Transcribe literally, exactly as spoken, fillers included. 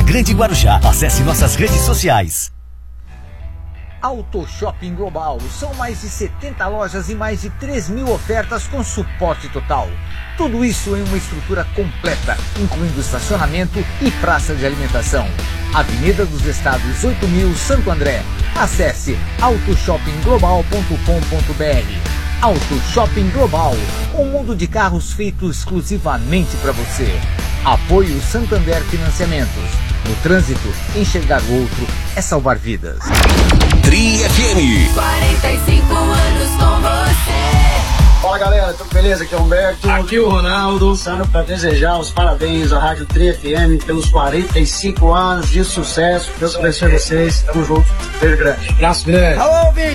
Grande Guarujá. Acesse nossas redes sociais. Auto Shopping Global. São mais de setenta lojas e mais de três mil ofertas com suporte total. Tudo isso em uma estrutura completa, incluindo estacionamento e praça de alimentação. Avenida dos Estados oito mil, Santo André. Acesse auto shopping global ponto com ponto br. Auto Shopping Global, um mundo de carros feito exclusivamente para você. Apoio Santander Financiamentos. No trânsito, enxergar o outro é salvar vidas. Tri F M. quarenta e cinco anos com você. Fala galera, tudo beleza? Aqui é o Humberto. Aqui o Ronaldo. Passando para desejar os parabéns à Rádio Tri F M pelos quarenta e cinco anos de sucesso. Deus abençoe vocês. Tamo junto. Beijo grande. Abraço grande. Alô,